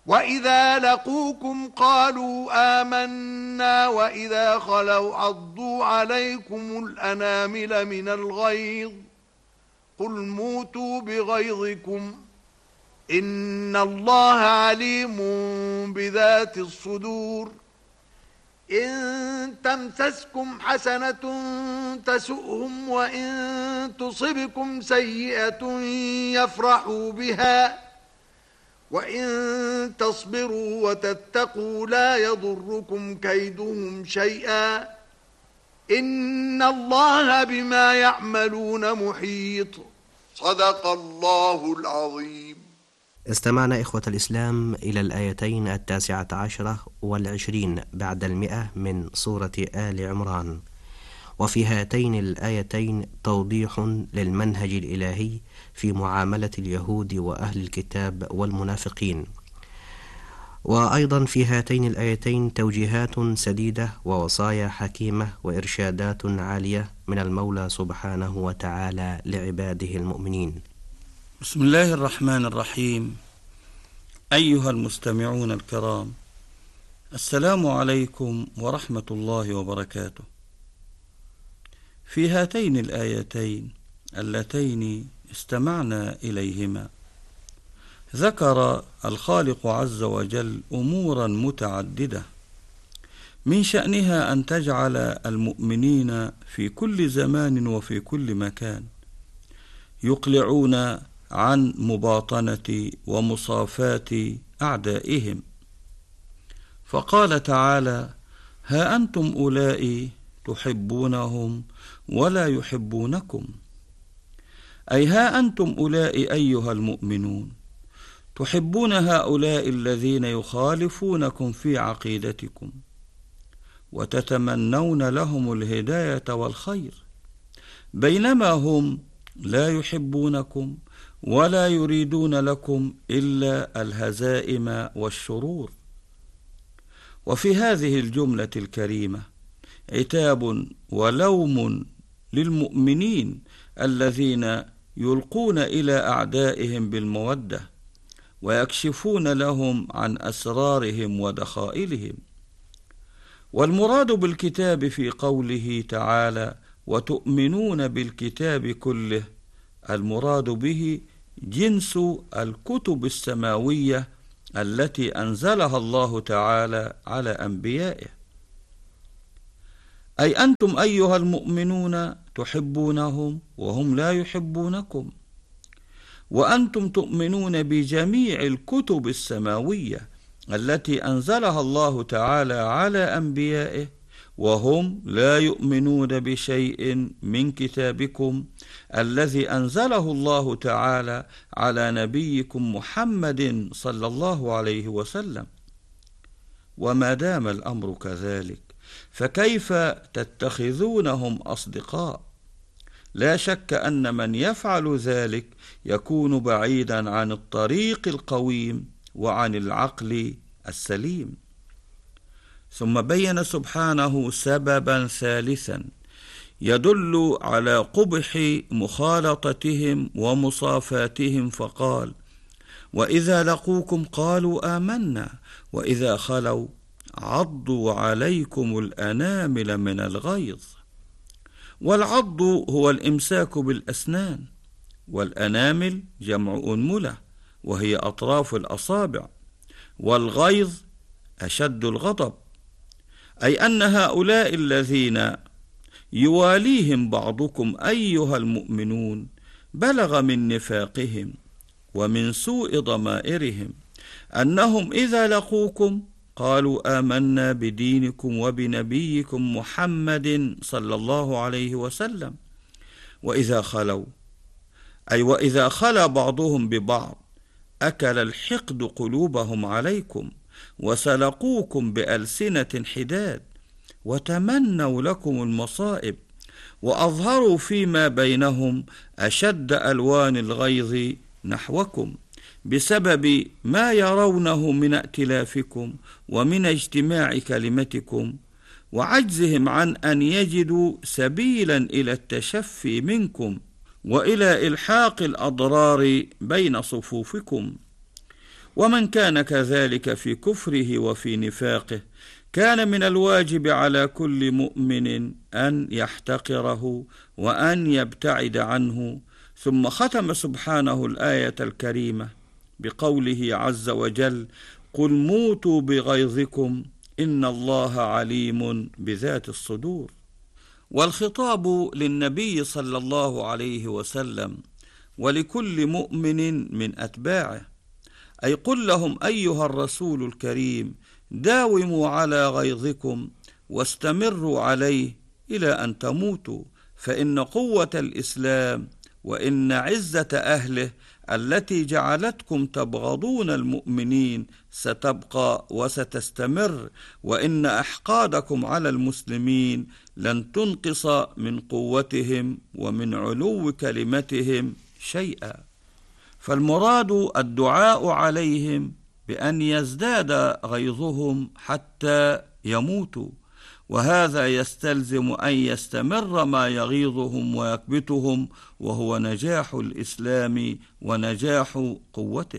وإذا لقوكم قالوا آمنا وإذا خلوا عضوا عليكم الأنامل من الغيظ قل موتوا بغيظكم إن الله عليم بذات الصدور إن تمسسكم حسنة تسؤهم وإن تصبكم سيئة يفرحوا بها وإن تصبروا وتتقوا لا يضركم كيدهم شيئا إن الله بما يعملون محيط. صدق الله العظيم. استمعنا إخوة الإسلام إلى الآيتين 19 و20 بعد 100 من سورة آل عمران، وفي هاتين الآيتين توضيح للمنهج الإلهي في معاملة اليهود وأهل الكتاب والمنافقين، وأيضا في هاتين الآيتين توجيهات سديدة ووصايا حكيمة وإرشادات عالية من المولى سبحانه وتعالى لعباده المؤمنين. بسم الله الرحمن الرحيم. أيها المستمعون الكرام، السلام عليكم ورحمة الله وبركاته. في هاتين الآيتين اللتين استمعنا إليهما ذكر الخالق عز وجل أمورا متعددة من شأنها أن تجعل المؤمنين في كل زمان وفي كل مكان يقلعون عن مباطنة ومصافاة أعدائهم. فقال تعالى: ها أنتم أولئك تحبونهم ولا يحبونكم، أي ها أنتم أولئك أيها المؤمنون تحبون هؤلاء الذين يخالفونكم في عقيدتكم وتتمنون لهم الهداية والخير، بينما هم لا يحبونكم ولا يريدون لكم إلا الهزائم والشرور. وفي هذه الجملة الكريمة عتاب ولوم للمؤمنين الذين يلقون إلى أعدائهم بالمودة ويكشفون لهم عن أسرارهم ودخائلهم. والمراد بالكتاب في قوله تعالى: وتؤمنون بالكتاب كله، المراد به جنس الكتب السماوية التي أنزلها الله تعالى على أنبيائه، أي أنتم أيها المؤمنون تحبونهم وهم لا يحبونكم، وأنتم تؤمنون بجميع الكتب السماوية التي أنزلها الله تعالى على أنبيائه وهم لا يؤمنون بشيء من كتابكم الذي أنزله الله تعالى على نبيكم محمد صلى الله عليه وسلم. وما دام الأمر كذلك فكيف تتخذونهم أصدقاء؟ لا شك أن من يفعل ذلك يكون بعيدا عن الطريق القويم وعن العقل السليم. ثم بين سبحانه سببا ثالثا يدل على قبح مخالطتهم ومصافاتهم، فقال: وإذا لقوكم قالوا آمنا وإذا خلوا عضوا عليكم الأنامل من الغيظ. والعض هو الإمساك بالأسنان، والأنامل جمع أنملة وهي أطراف الأصابع، والغيظ أشد الغضب، أي أن هؤلاء الذين يواليهم بعضكم أيها المؤمنون بلغ من نفاقهم ومن سوء ضمائرهم أنهم إذا لقوكم قالوا آمنا بدينكم وبنبيكم محمد صلى الله عليه وسلم، وإذا خلوا أي وإذا خلا بعضهم ببعض أكل الحقد قلوبهم عليكم وسلقوكم بألسنة حداد وتمنوا لكم المصائب وأظهروا فيما بينهم أشد ألوان الغيظ نحوكم بسبب ما يرونه من ائتلافكم ومن اجتماع كلمتكم وعجزهم عن أن يجدوا سبيلا إلى التشفي منكم وإلى إلحاق الأضرار بين صفوفكم. ومن كان كذلك في كفره وفي نفاقه كان من الواجب على كل مؤمن أن يحتقره وأن يبتعد عنه. ثم ختم سبحانه الآية الكريمة بقوله عز وجل: قل موتوا بغيظكم إن الله عليم بذات الصدور. والخطاب للنبي صلى الله عليه وسلم ولكل مؤمن من أتباعه، أي قل لهم أيها الرسول الكريم: داوموا على غيظكم واستمروا عليه إلى أن تموتوا، فإن قوة الإسلام وإن عزة أهله التي جعلتكم تبغضون المؤمنين ستبقى وستستمر، وإن أحقادكم على المسلمين لن تنقص من قوتهم ومن علو كلمتهم شيئا. فالمراد الدعاء عليهم بأن يزداد غيظهم حتى يموتوا، وهذا يستلزم أن يستمر ما يغيظهم ويكبتهم، وهو نجاح الإسلام ونجاح قوته.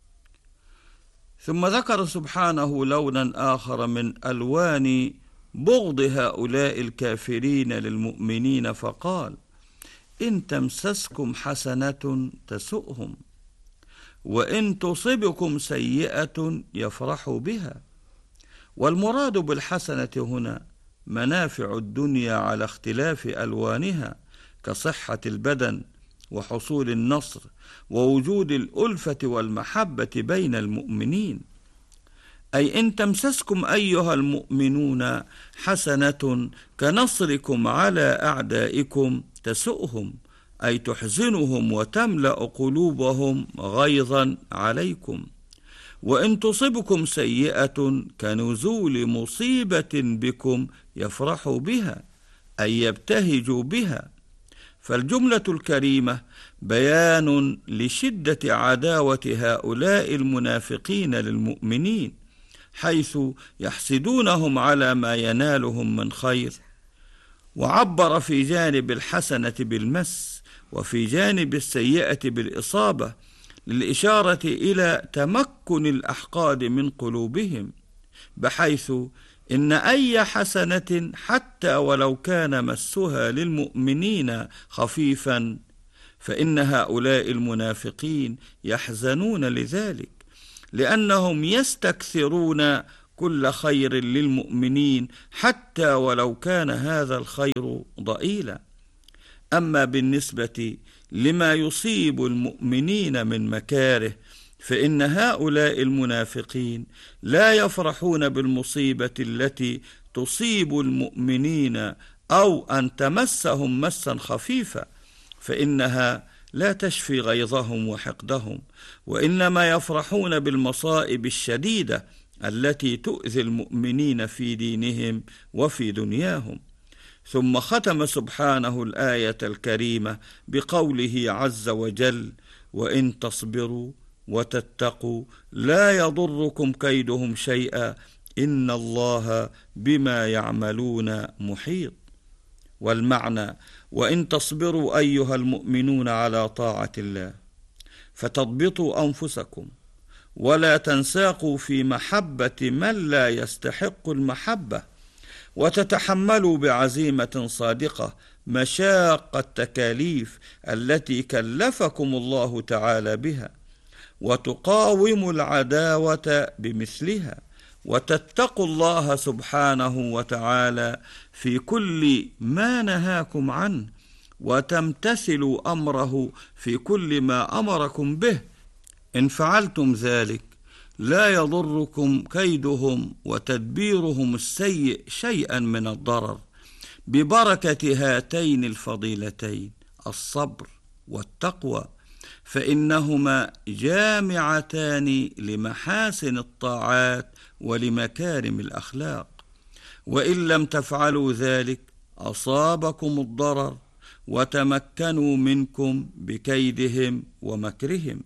ثم ذكر سبحانه لونا آخر من ألوان بغض هؤلاء الكافرين للمؤمنين فقال: إن تمسسكم حسنة تسؤهم وإن تصبكم سيئة يفرحوا بها. والمراد بالحسنة هنا منافع الدنيا على اختلاف ألوانها، كصحة البدن وحصول النصر ووجود الألفة والمحبة بين المؤمنين. أي إن تمسسكم أيها المؤمنون حسنة كنصركم على أعدائكم تسؤهم، أي تحزنهم وتملأ قلوبهم غيظا عليكم. وإن تصبكم سيئة كنزول مصيبة بكم يفرحوا بها، أي يبتهجوا بها. فالجملة الكريمة بيان لشدة عداوة هؤلاء المنافقين للمؤمنين، حيث يحسدونهم على ما ينالهم من خير. وعبر في جانب الحسنة بالمس وفي جانب السيئة بالإصابة، للإشارة إلى تمكن الأحقاد من قلوبهم، بحيث إن أي حسنة حتى ولو كان مسها للمؤمنين خفيفا فإن هؤلاء المنافقين يحزنون لذلك، لأنهم يستكثرون كل خير للمؤمنين حتى ولو كان هذا الخير ضئيلا. أما بالنسبة لما يصيب المؤمنين من مكاره فإن هؤلاء المنافقين لا يفرحون بالمصيبة التي تصيب المؤمنين أو أن تمسهم مسا خفيفا، فإنها لا تشفي غيظهم وحقدهم، وإنما يفرحون بالمصائب الشديدة التي تؤذي المؤمنين في دينهم وفي دنياهم. ثم ختم سبحانه الآية الكريمة بقوله عز وجل: وإن تصبروا وتتقوا لا يضركم كيدهم شيئا إن الله بما يعملون محيط. والمعنى: وإن تصبروا أيها المؤمنون على طاعة الله فتضبطوا أنفسكم ولا تنساقوا في محبة من لا يستحق المحبة، وتتحملوا بعزيمة صادقة مشاق التكاليف التي كلفكم الله تعالى بها، وتقاوموا العداوة بمثلها، وتتقوا الله سبحانه وتعالى في كل ما نهاكم عنه، وتمتثلوا أمره في كل ما أمركم به. إن فعلتم ذلك لا يضركم كيدهم وتدبيرهم السيء شيئا من الضرر، ببركة هاتين الفضيلتين الصبر والتقوى، فإنهما جامعتان لمحاسن الطاعات ولمكارم الأخلاق. وإن لم تفعلوا ذلك أصابكم الضرر وتمكنوا منكم بكيدهم ومكرهم.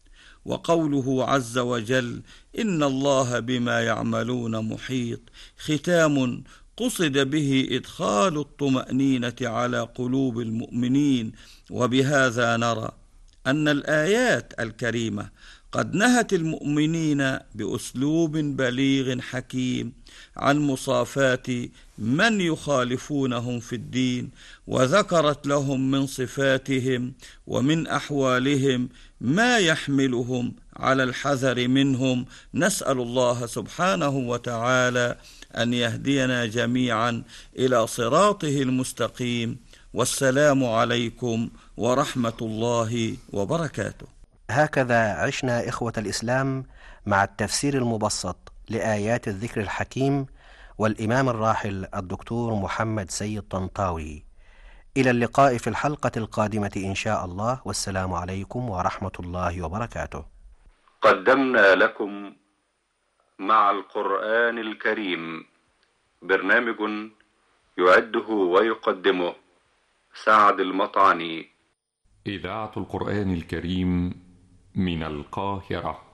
وقوله عز وجل: إن الله بما يعملون محيط، ختام قصد به إدخال الطمأنينة على قلوب المؤمنين. وبهذا نرى أن الآيات الكريمة قد نهت المؤمنين بأسلوب بليغ حكيم عن مصافاة من يخالفونهم في الدين، وذكرت لهم من صفاتهم ومن أحوالهم ما يحملهم على الحذر منهم. نسأل الله سبحانه وتعالى أن يهدينا جميعا إلى صراطه المستقيم. والسلام عليكم ورحمة الله وبركاته. هكذا عشنا إخوة الإسلام مع التفسير المبسط لآيات الذكر الحكيم والإمام الراحل الدكتور محمد سيد طنطاوي. إلى اللقاء في الحلقة القادمة إن شاء الله، والسلام عليكم ورحمة الله وبركاته. قدمنا لكم مع القرآن الكريم برنامج يعده ويقدمه سعد المطعني. إذاعة القرآن الكريم من القاهرة.